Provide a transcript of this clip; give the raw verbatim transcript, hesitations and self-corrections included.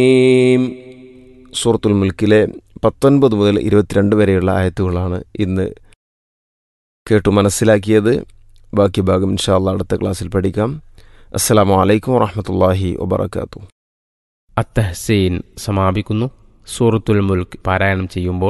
സൂറത്തുൽ മുൽക്കിലെ പത്തൊൻപത് മുതൽ ഇരുപത്തിരണ്ട് വരെയുള്ള ആയത്തുകളാണ് ഇന്ന് കേട്ടു മനസ്സിലാക്കിയത്. ബാക്കി ഭാഗം ഇൻഷാ അല്ലാഹ് അടുത്ത ക്ലാസ്സിൽ പഠിക്കാം. അസ്സലാമു അലൈക്കും വറഹ്മത്തുള്ളാഹി വബറകാതുഹു. അത്തഹ്സീൻ സമാപിക്കുന്നു. സൂറത്തുൽ മുൽക്ക് പാരായണം ചെയ്യുമ്പോൾ